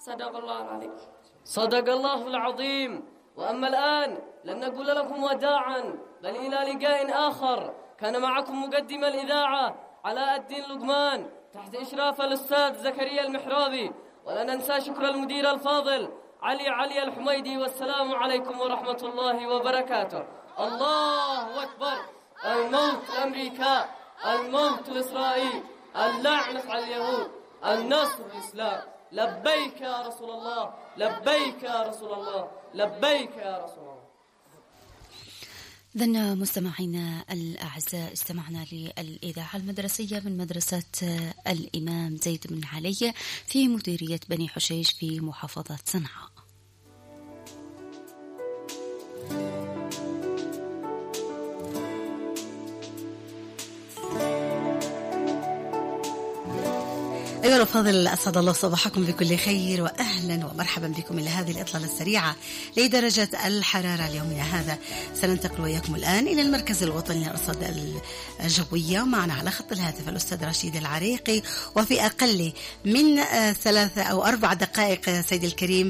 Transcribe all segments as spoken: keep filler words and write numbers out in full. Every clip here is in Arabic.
صدق الله العظيم. صدق الله العظيم. وأما الآن لن نقول لكم وداعا بل إلى لقاء آخر. كان معكم مقدم الإذاعة علاء الدين لقمان تحت إشراف الأستاذ زكريا المحرابي، ولا ننسى شكر المدير الفاضل علي علي الحميدي. والسلام عليكم ورحمة الله وبركاته. الله أكبر. الموت لأمريكا، الموت لإسرائيل، اللعنة على اليهود، النصر للإسلام. لبيك يا رسول الله، لبيك يا رسول الله، لبيك يا رسول الله. إذن مستمعينا الأعزاء، استمعنا للإذاعة المدرسية من مدرسة الإمام زيد بن علي في مديرية بني حشيش في محافظة صنعاء. أيها الأفاضل، أسعد الله صباحكم بكل خير وأهلا ومرحبا بكم إلى هذه الإطلالة السريعة لدرجة الحرارة ليومنا هذا. سننتقل وإياكم الآن إلى المركز الوطني للأرصاد الجوية. معنا على خط الهاتف الأستاذ رشيد العريقي، وفي أقل من ثلاثة أو أربع دقائق سيد الكريم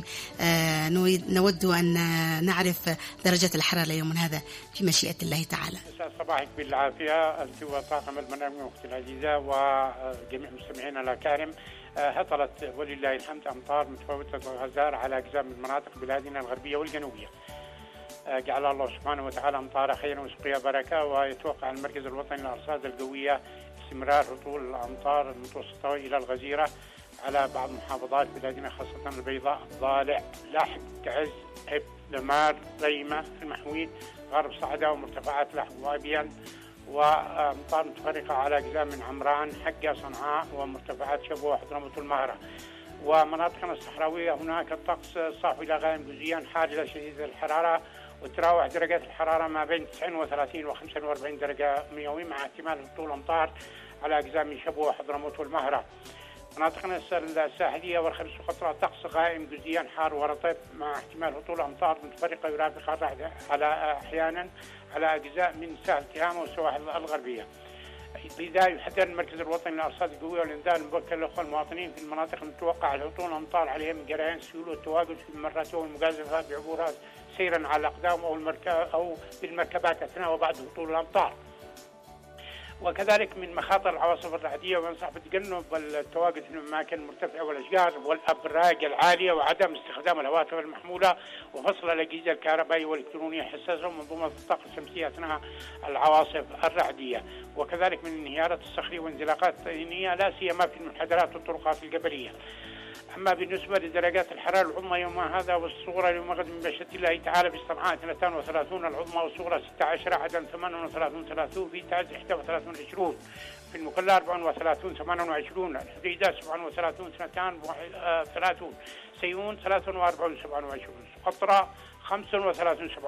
نود أن نعرف درجة الحرارة ليوم هذا في مشيئة الله تعالى. صباحك بالعافية أنت وطاقم البرنامج أختي العزيزة وجميع مستمعينا الأكارم. هطلت ولله الحمد أمطار متفاوتة الغزار على أجزاء من مناطق بلادنا الغربية والجنوبية. جعل الله سبحانه وتعالى أمطار خيرا وسقيا بركة. ويتوقع المركز الوطني للأرصاد الجوية استمرار هطول الأمطار المتوسطة إلى الغزيرة على بعض محافظات بلادنا، خاصة البيضاء، ضالع، لحج، تعز، عب، دمار، ريمة، المحويد، غرب صعدة ومرتفعات لحج وأبيان، وأمطار متفرقة على أجزاء من عمران، حقة، صنعاء، ومرتفعات شبوة وحضرموت المهرة. ومناطقنا الصحراوية هناك الطقس صاف إلى غائم جزئيا، حار إلى شديد الحرارة، وتراوح درجات الحرارة ما بين تسعين وثلاثين وخمسة وأربعين درجة مئوية، مع احتمال هطول أمطار على أجزاء من شبوة وحضرموت والمهرة. مناطقنا الساحلية والخليج القطرة طقس غائم جزئيا، حار ورطب، مع احتمال هطول أمطار متفرقة يرافق الرعد على أحيانا على أجزاء من ساحل تهامة والسواحل الغربية. لذا يحذر المركز الوطني للأرصاد الجوية والإنذار المبكر للأخوة المواطنين في المناطق المتوقع الهطول أمطار عليها من جريان سيول والتواجد في الممرات والمجازفة بعبورها سيرا على الأقدام أو المركب أو بالمركبات أثناء وبعد هطول الأمطار. وكذلك من مخاطر العواصف الرعدية، وينصح بتجنب التواجد في الأماكن المرتفعة والأشجار والأبراج العالية، وعدم استخدام الهواتف المحمولة، وفصل الأجهزة الكهربائية والإلكترونية حساسة ومنظومة الطاقة الشمسية أثناء العواصف الرعدية. وكذلك من انهيارات الصخرية وانزلاقات الطينية لا سيما في المنحدرات والطرقات الجبلية. أما بالنسبة لدرجات الحرارة العظمى يوم هذا والصغرى يوم غد من مشيئة الله تعالى في صنعاء اثنين وثلاثين العظمى والصغرى ستة عشر، عدن ثمانية وثلاثين ثلاثين، في تعز إحدى وثلاثين عشرين، في المكلا أربعة وثلاثين ثمانية وعشرين، الحديدة سبعة وثلاثين اثنين وثلاثين، سيون ثلاثة وأربعين سبعة وعشرين، سقطرى خمسة وثلاثين سبعة